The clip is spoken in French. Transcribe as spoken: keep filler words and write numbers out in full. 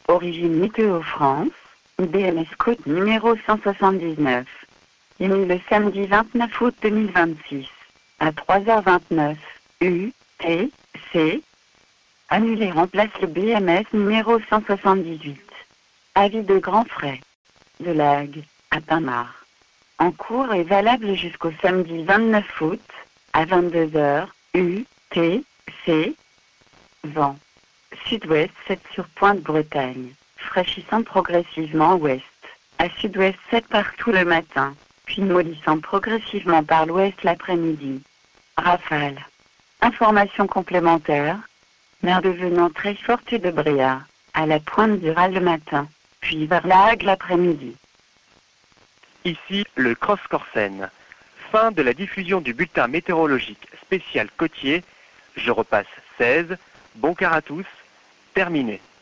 Origine Météo France, B M S Côte numéro cent soixante-dix-neuf. Émis le samedi vingt-neuf août deux mille vingt-six, à trois heures vingt-neuf, U, T, C. Annulé remplace le B M S numéro cent soixante-dix-huit. Avis de grand frais. De Lague, à Pinmar. En cours et valable jusqu'au samedi vingt-neuf août, à vingt-deux heures, U, T, C. Vent. Sud-ouest sept sur Pointe-Bretagne, fraîchissant progressivement ouest, à sud-ouest sept partout le matin, puis mollissant progressivement par l'ouest l'après-midi. Rafale. Information complémentaire. Mer devenant très forte de Bréa, à la Pointe du Ral le matin, puis vers la Hague l'après-midi. Ici le Cross-Corsen. Fin de la diffusion du bulletin météorologique spécial côtier. Je repasse seize. Bon quart à tous. Terminé.